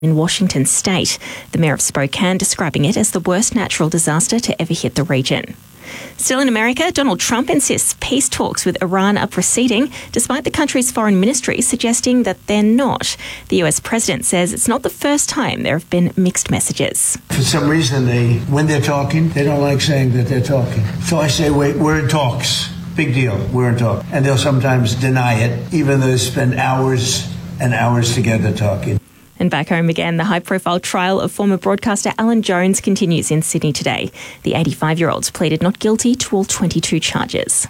in Washington state. The mayor of Spokane describing it as the worst natural disaster to ever hit the region. Still in America, Donald Trump insists peace talks with Iran are proceeding, despite the country's foreign ministry suggesting that they're not. The US president says it's not the first time there have been mixed messages. For some reason, when they're talking, they don't like saying that they're talking. So I say, wait, we're in talks. Big deal, we're in talks. And they'll sometimes deny it, even though they spend hours and hours together talking. And back home again, the high-profile trial of former broadcaster Alan Jones continues in Sydney today. The 85-year-old pleaded not guilty to all 22 charges.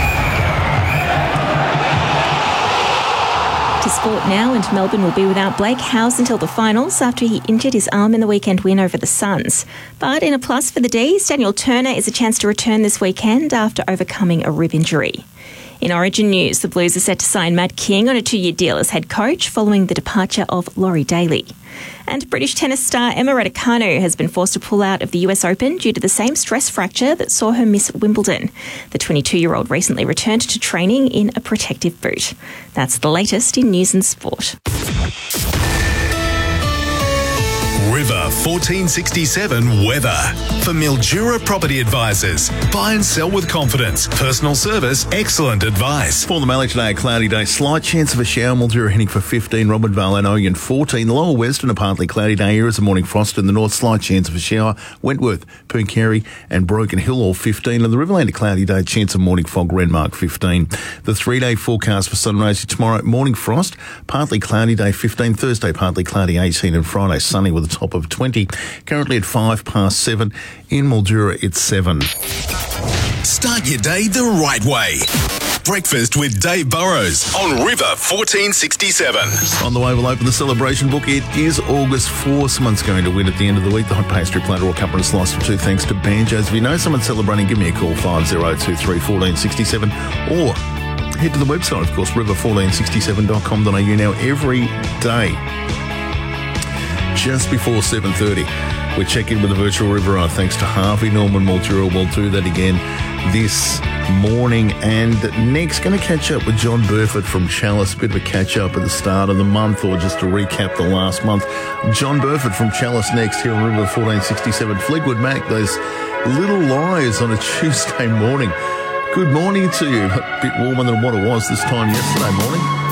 To sport now, and Melbourne will be without Blake Howes until the finals after he injured his arm in the weekend win over the Suns. But in a plus for the D's, Daniel Turner is a chance to return this weekend after overcoming a rib injury. In Origin news, the Blues are set to sign Matt King on a 2-year deal as head coach following the departure of Laurie Daly. And British tennis star Emma Raducanu has been forced to pull out of the US Open due to the same stress fracture that saw her miss Wimbledon. The 22-year-old recently returned to training in a protective boot. That's the latest in news and sport. River 1467 weather. For Mildura Property Advisors. Buy and sell with confidence. Personal service, excellent advice. For the Mallee today, a cloudy day. Slight chance of a shower. Mildura heading for 15. Robinvale and Oyen 14. The lower western, a partly cloudy day. Areas of morning frost in the north. Slight chance of a shower. Wentworth, Pooncarie and Broken Hill all 15. And the Riverland, a cloudy day. Chance of morning fog. Renmark 15. The 3-day forecast for sunrise tomorrow. Morning frost. Partly cloudy day 15. Thursday, partly cloudy 18. And Friday, sunny with a top of 20. Currently at 7:05. In Mildura, it's 7. Start your day the right way. Breakfast with Dave Burrows on River 1467. On the way, we'll open the celebration book. It is August 4. Someone's going to win at the end of the week. The hot pastry platter or cup and a slice for two, thanks to Banjos. If you know someone celebrating, give me a call, 5023 1467, or head to the website, of course, river1467.com.au. Now, every day, just before 7:30, we check in with the virtual River Eye. Thanks to Harvey Norman Mildura. We'll do that again this morning. And next, going to catch up with John Burford from Chalice. A bit of a catch-up at the start of the month, or just to recap the last month. John Burford from Chalice next here on River 1467. Fleetwood Mac, those little lies on a Tuesday morning. Good morning to you. A bit warmer than what it was this time yesterday morning.